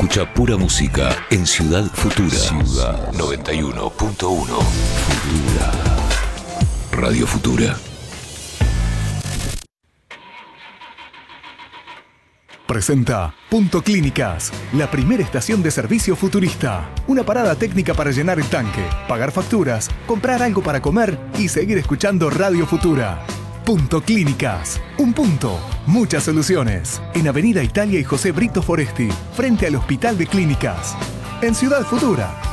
Escucha pura música en Ciudad Futura. Ciudad 91.1. Futura. Radio Futura. Presenta Punto Clínicas, la primera estación de servicio futurista. Una parada técnica para llenar el tanque, pagar facturas, comprar algo para comer y seguir escuchando Radio Futura. Punto Clínicas. Un punto, muchas soluciones. En Avenida Italia y José Brito Foresti, frente al Hospital de Clínicas. En Ciudad Futura.